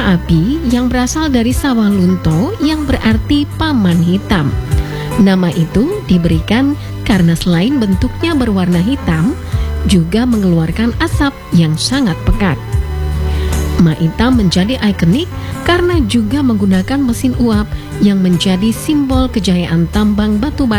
senjata api yang berasal dari sawah lunto yang berarti paman hitam. Nama itu diberikan karena selain bentuknya berwarna hitam, juga mengeluarkan asap yang sangat pekat. Maita menjadi ikonik karena juga menggunakan mesin uap yang menjadi simbol kejayaan tambang batu bara